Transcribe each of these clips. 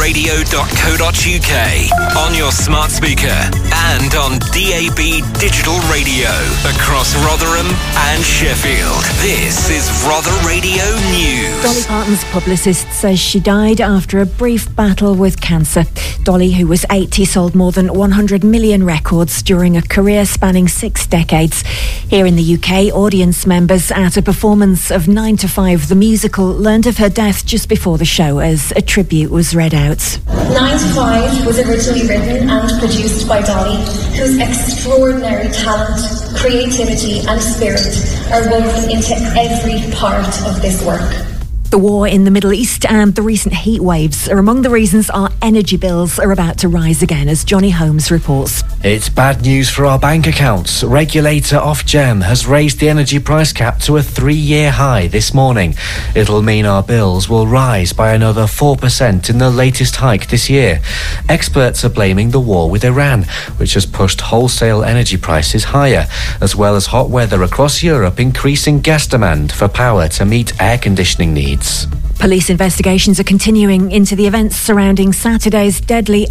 rotherhamradio.co.uk, on your smart speaker and on DAB digital radio across Rotherham and Sheffield. This is Rother Radio News. Dolly Parton's publicist says she died after a brief battle with cancer. Dolly, who was 80, sold more than 100 million records during a career spanning 6 decades. Here in the UK, audience members at a performance of 9 to 5, the musical, learned of her death just before the show as a tribute was read out. 9 to 5 was originally written and produced by Dolly, whose extraordinary talent, creativity and spirit are woven into every part of this work. The war in the Middle East and the recent heat waves are among the reasons our energy bills are about to rise again, as Johnny Holmes reports. It's bad news for our bank accounts. Regulator Ofgem has raised the energy price cap to a 3-year high this morning. It'll mean our bills will rise by another 4% in the latest hike this year. Experts are blaming the war with Iran, which has pushed wholesale energy prices higher, as well as hot weather across Europe increasing gas demand for power to meet air conditioning needs. Police investigations are continuing into the events surrounding Saturday's deadly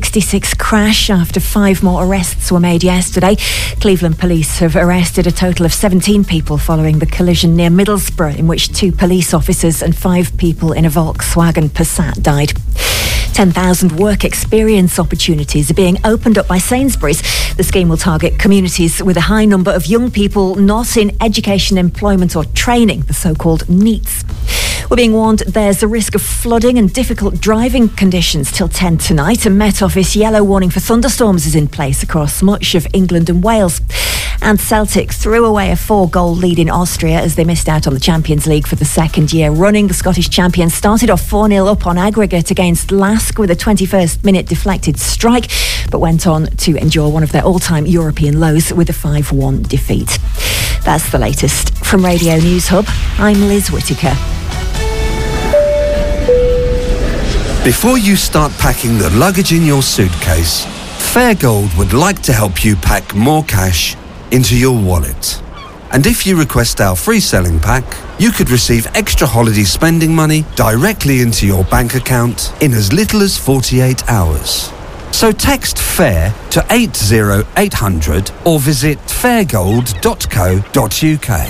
A66 crash after 5 more arrests were made yesterday. Cleveland police have arrested a total of 17 people following the collision near Middlesbrough, in which 2 police officers and 5 people in a Volkswagen Passat died. 10,000 work experience opportunities are being opened up by Sainsbury's. The scheme will target communities with a high number of young people not in education, employment or training, the so-called NEETs. We're being warned there's a risk of flooding and difficult driving conditions till 10 tonight. A Met Office yellow warning for thunderstorms is in place across much of England and Wales. And Celtic threw away a 4-goal lead in Austria as they missed out on the Champions League for the 2nd year running. The Scottish champions started off 4-0 up on aggregate against Lask with a 21st minute deflected strike, but went on to endure one of their all-time European lows with a 5-1 defeat. That's the latest. From Radio News Hub, I'm Liz Whittaker. Before you start packing the luggage in your suitcase, Fairgold would like to help you pack more cash into your wallet. And if you request our free selling pack, you could receive extra holiday spending money directly into your bank account in as little as 48 hours. So text FAIR to 80800 or visit fairgold.co.uk.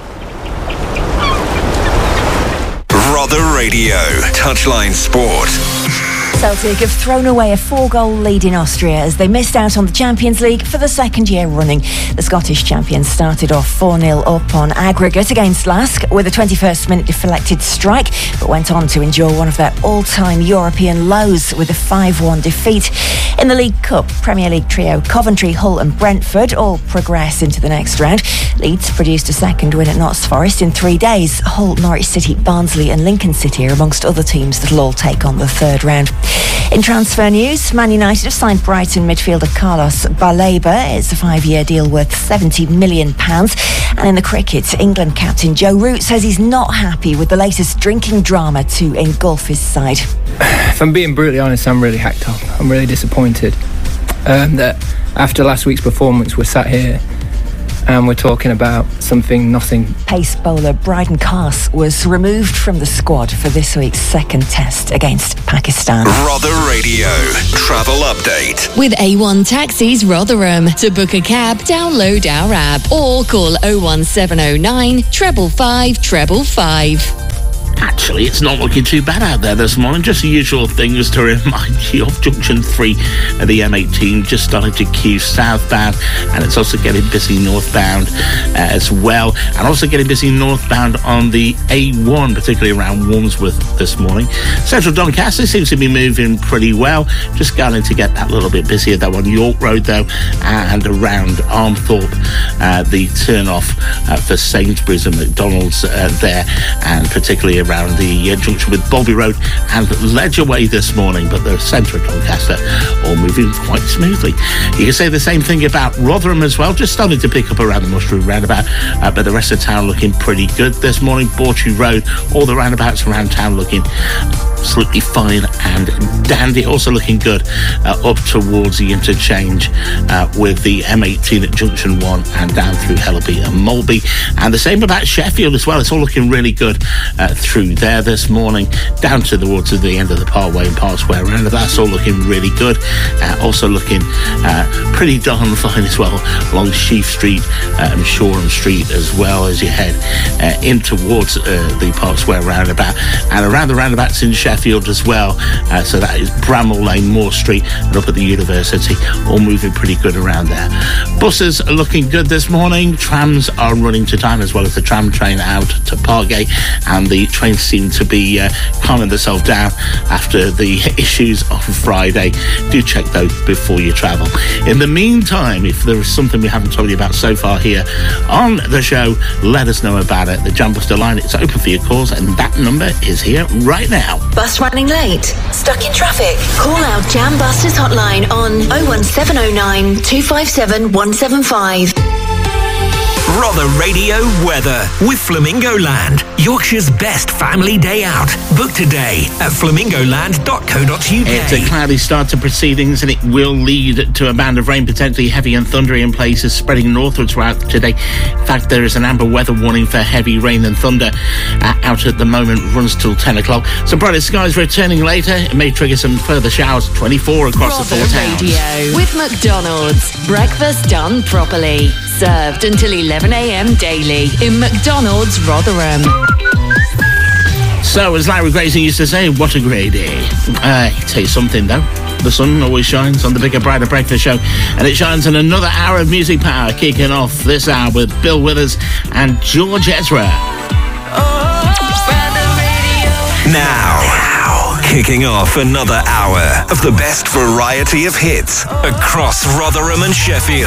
Rother Radio, Touchline Sport. Celtic have thrown away a 4-goal lead in Austria as they missed out on the Champions League for the 2nd year running. The Scottish champions started off 4-0 up on aggregate against Lask with a 21st minute deflected strike, but went on to endure one of their all-time European lows with a 5-1 defeat. In the League Cup, Premier League trio Coventry, Hull and Brentford all progress into the next round. Leeds produced a 2nd win at Notts Forest in 3 days. Hull, Norwich City, Barnsley and Lincoln City are amongst other teams that will all take on the 3rd round. In transfer news, Man United have signed Brighton midfielder Carlos Baleba. It's a 5-year deal worth £70 million. And in the cricket, England captain Joe Root says he's not happy with the latest drinking drama to engulf his side. If I'm being brutally honest, I'm really hacked up. I'm really disappointed that after last week's performance we're sat here and we're talking about nothing. Pace bowler Bryden Carse was removed from the squad for this week's 2nd test against Pakistan. Rother Radio, travel update. With A1 Taxis Rotherham. To book a cab, download our app or call 01709 555 555. Actually, it's not looking too bad out there this morning. Just the usual things to remind you of. Junction 3 of the M18 just starting to queue southbound, and it's also getting busy northbound as well, and also getting busy northbound on the A1, particularly around Wandsworth this morning. Central Doncaster seems to be moving pretty well, just starting to get that little bit busier though on York Road though, and around Armthorpe, the turn-off for Sainsbury's and McDonald's there, and particularly around the junction with Bolby Road and Ledger Way this morning, but the centre of Doncaster all moving quite smoothly. You can say the same thing about Rotherham as well, just starting to pick up around the Mushroom roundabout, but the rest of town looking pretty good this morning. Bawtry Road, all the roundabouts around town looking absolutely fine and dandy. Also looking good up towards the interchange with the M18 at Junction 1 and down through Hellaby and Mulby, and the same about Sheffield as well. It's all looking really good through there this morning, down towards the end of the Parkway and Park Square Round. That's all looking really good. Also looking pretty darn fine as well along Sheaf Street and Shoreham Street, as well as you head in towards the Park Square roundabout and around the roundabouts in Sheffield as well. So that is Bramall Lane, Moore Street, and up at the University, all moving pretty good around there. Buses are looking good this morning. Trams are running to time, as well as the tram train out to Parkgate, and the trains seem to be calming themselves down after the issues of Friday. Do check though before you travel. In the meantime, if there is something we haven't told you about so far here on the show, let us know about it. The Jambuster line, it's open for your calls, and that number is here right now. Bus running late? Stuck in traffic? Call our Jambusters hotline on 01709 257 175. Rother Radio weather with Flamingo Land, Yorkshire's best family day out. Book today at flamingoland.co.uk. It's a cloudy start to proceedings, and it will lead to a band of rain, potentially heavy and thundery in places, spreading northwards throughout today. In fact, there is an amber weather warning for heavy rain and thunder out at the moment, runs till 10 o'clock. Some brighter skies returning later. It may trigger some further showers, 24 across the four towns. Radio with McDonald's. Breakfast done properly. Served until 11 a.m. daily in McDonald's, Rotherham. So, as Larry Grayson used to say, what a great day. I tell you something, though. The sun always shines on the Bigger, Brighter Breakfast Show, and it shines in another hour of music power, kicking off this hour with Bill Withers and George Ezra. Now, kicking off another hour of the best variety of hits across Rotherham and Sheffield.